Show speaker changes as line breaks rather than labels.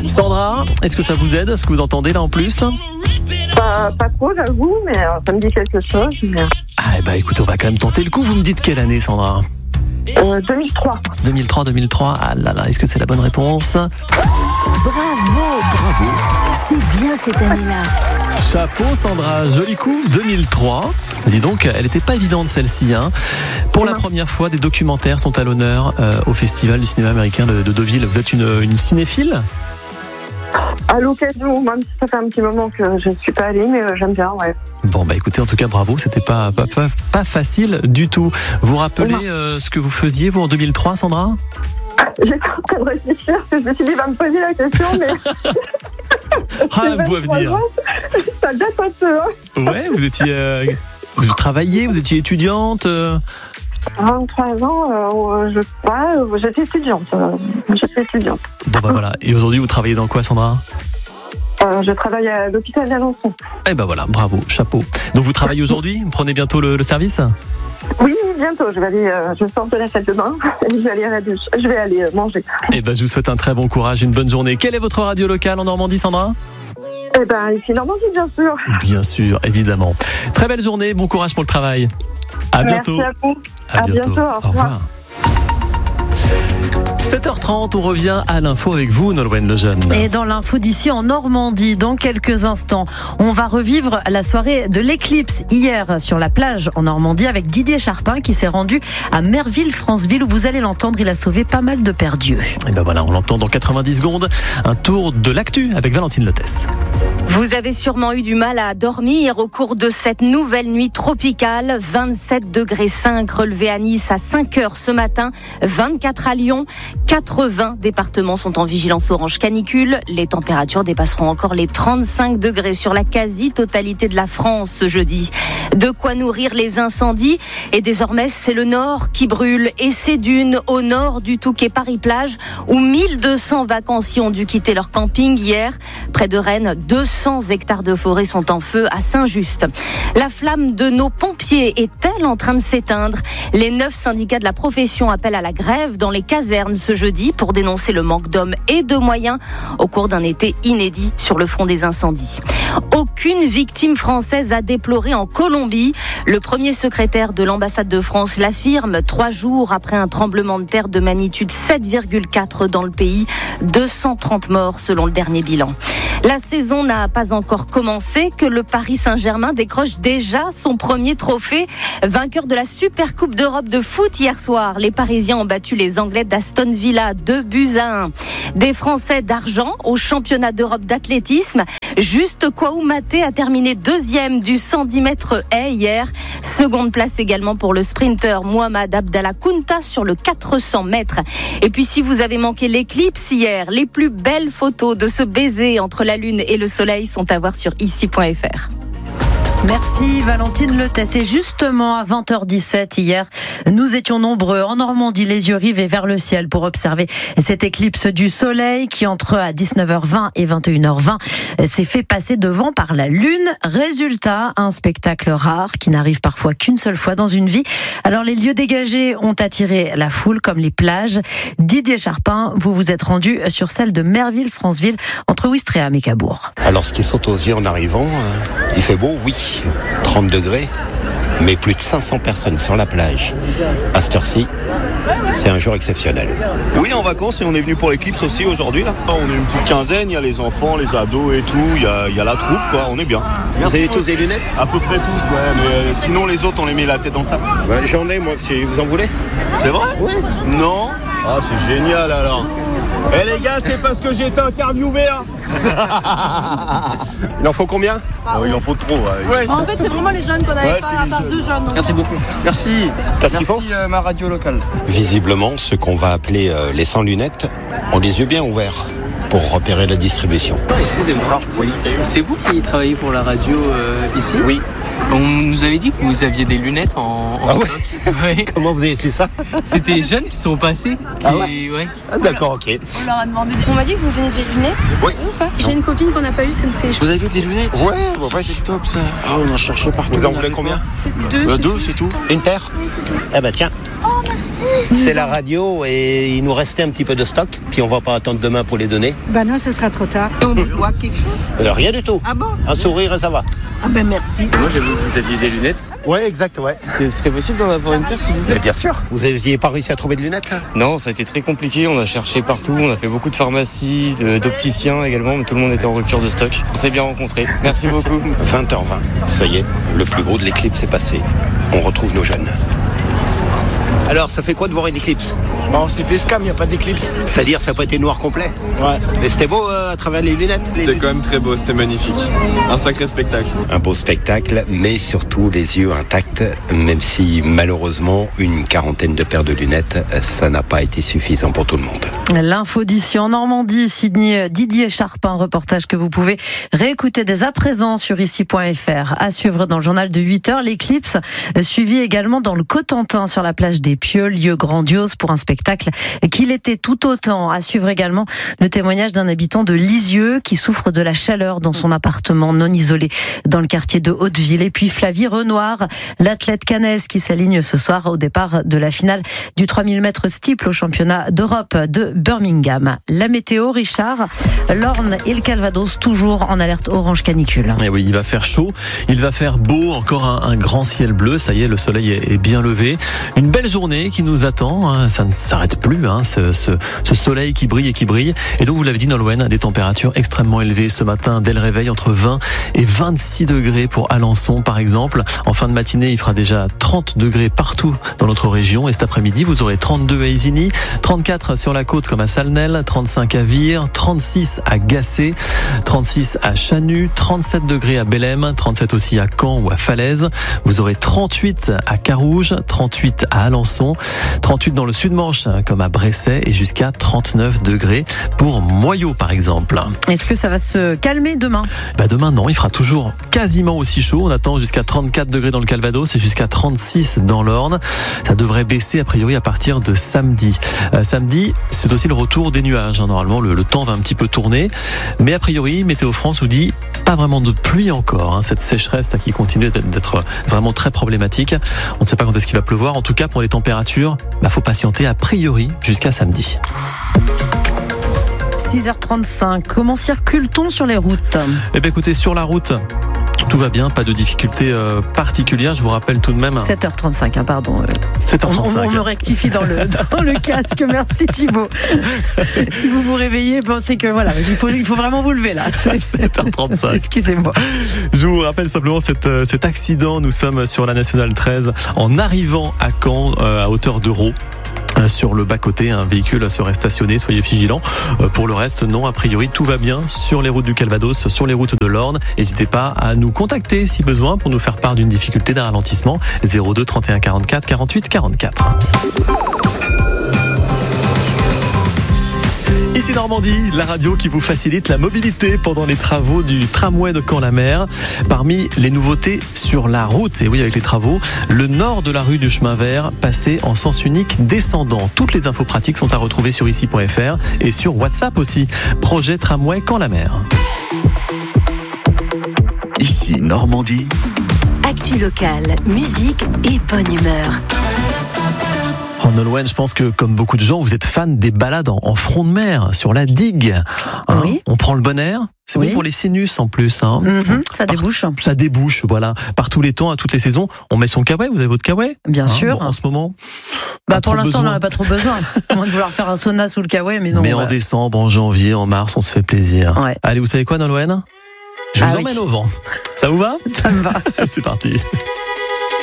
Sandra, est-ce que ça vous aide, ce que vous entendez là en plus?
Pas trop, j'avoue, mais ça me dit quelque chose. Mais...
écoute, on va quand même tenter le coup. Vous me dites quelle année, Sandra?
2003.
2003. Ah là là, est-ce que c'est la bonne réponse?
Bravo. C'est bien cette année-là.
Chapeau Sandra, joli coup, 2003. Dis donc, elle n'était pas évidente celle-ci. Pour la première fois, des documentaires sont à l'honneur au Festival du cinéma américain de Deauville. Vous êtes une cinéphile?
À l'occasion, même si ça fait un petit moment que je ne suis pas allée, mais j'aime bien, ouais.
Bon, écoutez, en tout cas, bravo, c'était pas facile du tout. Vous vous rappelez ce que vous faisiez, vous, en 2003, Sandra?
J'étais en train de réfléchir, parce que je me suis dit, il va me poser la question, mais...
un beau avenir.
Ça date un peu,
Ouais, vous étiez... vous travailliez, vous étiez étudiante
23 ans, j'étais étudiante.
Bon, voilà. Et aujourd'hui, vous travaillez dans quoi, Sandra?
Je travaille à l'hôpital d'Alençon.
Voilà, bravo, chapeau. Donc vous travaillez aujourd'hui? Vous prenez bientôt le service?
Oui, bientôt. Je sors de la salle de bain. Je vais aller à la douche. Je vais aller manger.
Je vous souhaite un très bon courage, une bonne journée. Quelle est votre radio locale en Normandie, Sandra?
Ici, Normandie, bien sûr.
Bien sûr, évidemment. Très belle journée, bon courage pour le travail. À bientôt.
Merci à vous.
À bientôt. Au revoir. 7h30, on revient à l'info avec vous, Nolwenn Lejeune.
Et dans l'info d'ici en Normandie, dans quelques instants, on va revivre la soirée de l'éclipse hier sur la plage en Normandie avec Didier Charpin qui s'est rendu à Merville-Franceville où vous allez l'entendre, il a sauvé pas mal de perdus.
Voilà, on l'entend dans 90 secondes. Un tour de l'actu avec Valentine Lotès.
Vous avez sûrement eu du mal à dormir au cours de cette nouvelle nuit tropicale. 27,5 degrés relevés à Nice à 5h ce matin, 24 à Lyon. 80 départements sont en vigilance orange canicule. Les températures dépasseront encore les 35 degrés sur la quasi-totalité de la France ce jeudi. De quoi nourrir les incendies. Et désormais, c'est le nord qui brûle. Et ces dunes au nord du Touquet Paris-Plage où 1200 vacanciers ont dû quitter leur camping hier. Près de Rennes, 200 hectares de forêt sont en feu à Saint-Just. La flamme de nos pompiers est-elle en train de s'éteindre? Les 9 syndicats de la profession appellent à la grève dans les casernes ce jeudi pour dénoncer le manque d'hommes et de moyens au cours d'un été inédit sur le front des incendies. Aucune victime française à déplorer en Colombie. Le premier secrétaire de l'ambassade de France l'affirme 3 jours après un tremblement de terre de magnitude 7,4 dans le pays. 230 morts selon le dernier bilan. La saison n'a pas encore commencé que le Paris Saint-Germain décroche déjà son premier trophée. Vainqueur de la Super Coupe d'Europe de foot hier soir, les Parisiens ont battu les Anglais d'Aston Villa 2-1. Des Français d'argent au championnat d'Europe d'athlétisme. Juste Koumaté a terminé 2e du 110 mètres haies hier. Seconde place également pour le sprinter Mohamed Abdallah Kounta sur le 400 mètres. Et puis si vous avez manqué l'éclipse hier, les plus belles photos de ce baiser entre la lune et le soleil sont à voir sur ici.fr.
Merci Valentine Lotès. Et justement à 20h17 hier, nous étions nombreux en Normandie, les yeux rivés vers le ciel pour observer cette éclipse du soleil qui entre à 19h20 et 21h20 s'est fait passer devant par la lune. Résultat, un spectacle rare qui n'arrive parfois qu'une seule fois dans une vie. Alors les lieux dégagés ont attiré la foule comme les plages. Didier Charpin, vous vous êtes rendu sur celle de Merville-Franceville entre Ouistreham et Cabourg.
Alors ce qui saute aux yeux en arrivant, il fait beau, oui. 30 degrés, mais plus de 500 personnes sur la plage. À cette heure-ci, c'est un jour exceptionnel.
Oui, en vacances, et on est venu pour l'éclipse aussi aujourd'hui. Là. On est une petite quinzaine, il y a les enfants, les ados et tout, il y a la troupe, quoi. On est bien.
Vous avez tous des lunettes?
À peu près tous, ouais, mais sinon les autres, on les met la tête dans le sac.
Ouais, j'en ai, moi, si vous en voulez.
C'est vrai?
Ouais.
Non? Ah, c'est génial alors. Eh les gars, c'est parce que j'ai été interviewé, hein.
Il en faut combien?
Il en faut trop. Ouais.
En fait, c'est vraiment les jeunes qu'on n'avait pas, à part 2 jeunes. Donc.
Merci beaucoup. Merci.
T'as ce qu'il faut?
Merci ma radio locale.
Visiblement, ceux qu'on va appeler les sans lunettes ont les yeux bien ouverts pour repérer la distribution.
Excusez-moi. Oui. C'est vous qui travaillez pour la radio ici?
Oui.
On nous avait dit que vous aviez des lunettes en
ah ouais.
Ouais.
Comment vous avez su ça?
C'était les jeunes qui sont passés.
Ah ouais. Ah, d'accord, ok.
On leur a demandé. On m'a dit que vous donnez des lunettes.
Oui.
J'ai une copine qu'on n'a pas eue, c'est
Vous avez des lunettes?
Ouais, ouais.
C'est top ça. Ah, on en cherchait partout.
Vous en voulez combien?
C'est 2.
2, c'est tout.
Une paire?
Oui, c'est tout.
Eh ben tiens.
Oh,
C'est la radio et il nous restait un petit peu de stock. Puis on va pas attendre demain pour les donner.
Non, ce sera trop tard. On boit quelque chose?
Rien du tout.
Ah bon?
Un sourire et ça va.
Ah ben merci.
Moi j'ai vu que vous aviez des lunettes.
Ouais, exact, ouais.
Ce serait possible d'en avoir une paire s'il vous plaît?
Mais bien sûr. Vous aviez pas réussi à trouver de lunettes là?
Non, ça a été très compliqué, on a cherché partout, on a fait beaucoup de pharmacies, d'opticiens également, mais tout le monde était en rupture de stock. On s'est bien rencontrés. Merci beaucoup.
20h20. Ça y est, le plus gros de l'éclipse est passé. On retrouve nos jeunes. Alors, ça fait quoi de voir une éclipse?
On s'est fait scam, il n'y a pas d'éclipse.
C'est-à-dire, ça n'a pas été noir complet?
Ouais.
Mais c'était beau à travers les lunettes?
C'était quand même très beau, c'était magnifique. Un sacré spectacle.
Un beau spectacle, mais surtout les yeux intacts, même si malheureusement, une quarantaine de paires de lunettes, ça n'a pas été suffisant pour tout le monde.
L'info d'ici en Normandie, signé Didier Charpin, reportage que vous pouvez réécouter dès à présent sur ici.fr. À suivre dans le journal de 8h, l'éclipse, suivi également dans le Cotentin sur la plage des Pieux, lieu grandiose pour un spectacle qu'il était tout autant. À suivre également le témoignage d'un habitant de Lisieux qui souffre de la chaleur dans son appartement non isolé dans le quartier de Hauteville. Et puis Flavie Renoir, l'athlète caennaise qui s'aligne ce soir au départ de la finale du 3000 mètres steeple au championnat d'Europe de Birmingham. La météo, Richard, l'Orne et le Calvados toujours en alerte orange canicule.
Et oui, il va faire chaud, il va faire beau, encore un grand ciel bleu, ça y est, le soleil est bien levé. Une belle journée qui nous attend, hein, ça ne s'arrête plus, hein, ce soleil qui brille. Et donc vous l'avez dit Nolwenn, des températures extrêmement élevées ce matin dès le réveil, entre 20 et 26 degrés pour Alençon par exemple. En fin de matinée, il fera déjà 30 degrés partout dans notre région et cet après-midi, vous aurez 32 à Isigny, 34 sur la côte comme à Salnel, 35 à Vire, 36 à Gacé, 36 à Chanu, 37 degrés à Bellem, 37 aussi à Caen ou à Falaise. Vous aurez 38 à Carouge, 38 à Alençon, 38 dans le Sud-Manche comme à Bresset et jusqu'à 39 degrés pour Moyaux par exemple.
Est-ce que ça va se calmer demain?
Demain non, il fera toujours quasiment aussi chaud. On attend jusqu'à 34 degrés dans le Calvados et jusqu'à 36 dans l'Orne. Ça devrait baisser a priori à partir de samedi. Samedi, c'est aussi le retour des nuages. Normalement, le temps va un petit peu tourner. Mais a priori, Météo France vous dit pas vraiment de pluie encore. Cette sécheresse qui continue d'être vraiment très problématique. On ne sait pas quand est-ce qu'il va pleuvoir. En tout cas, pour les températures, faut patienter a priori jusqu'à samedi.
6h35, comment circule-t-on sur les routes?
Écoutez, sur la route, tout va bien, pas de difficultés particulières. Je vous rappelle tout de même...
7h35, pardon.
7h35.
On me rectifie dans le casque. Merci Thibaut. Si vous vous réveillez, pensez que voilà, il faut vraiment vous lever là.
7h35.
Excusez-moi.
Je vous rappelle simplement cet accident. Nous sommes sur la Nationale 13 en arrivant à Caen à hauteur d'Euro. Sur le bas-côté, un véhicule serait stationné, soyez vigilants. Pour le reste, non, a priori, tout va bien sur les routes du Calvados, sur les routes de l'Orne. N'hésitez pas à nous contacter si besoin pour nous faire part d'une difficulté, d'un ralentissement. 02 31 44 48 44. Ici Normandie, la radio qui vous facilite la mobilité pendant les travaux du tramway de Caen-la-Mer. Parmi les nouveautés sur la route, et oui avec les travaux, le nord de la rue du Chemin Vert passé en sens unique descendant. Toutes les infos pratiques sont à retrouver sur ici.fr et sur WhatsApp aussi. Projet tramway Caen-la-Mer.
Ici Normandie.
Actu locale, musique et bonne humeur.
Nolwenn, je pense que comme beaucoup de gens, vous êtes fan des balades en front de mer, sur la digue.
Oui.
On prend le bon air. C'est bon pour les sinus en plus.
Ça débouche.
Ça débouche, voilà. Par tous les temps, à toutes les saisons. On met son kawaii. Vous avez votre kawaii?
Bien sûr.
En ce moment,
pour l'instant, on n'en a pas trop besoin. À moins de vouloir faire un sauna sous le kawaii, mais non.
Mais en décembre, en janvier, en mars, on se fait plaisir.
Ouais.
Allez, vous savez quoi, Nolwenn? Je vous emmène au vent. Ça vous va?
Ça me va.
C'est parti.